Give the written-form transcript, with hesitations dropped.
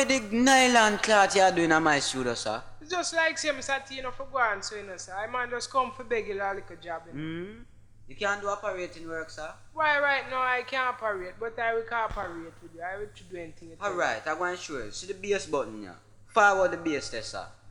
with the nylon cloth you are doing on my studio, sir? It's just like say, Mr. T, you know, for go on, so, you know, sir. I man just come for beg you a little job, you know. You can't do operating work, sir? Why, right now, I can't operate, but I will cooperate with you. I will do anything you tell me. Alright, I'm going to show you. See the bass button here? Forward the bass there, sir.